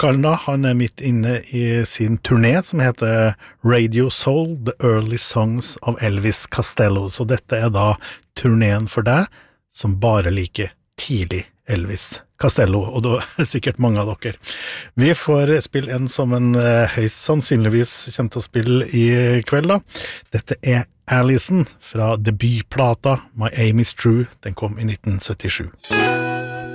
Kalna, han midt inne i sin turné som heter Radio Soul, The Early Songs of Elvis Costello. Så dette da turneen for deg som bare liker tidlig Elvis Costello, og da sikkert mange av dere. Vi får spille en som en høyst sannsynligvis kommer til å spille i kveld da. Dette Allison fra debutplata My Aim Is True, den kom i 1977.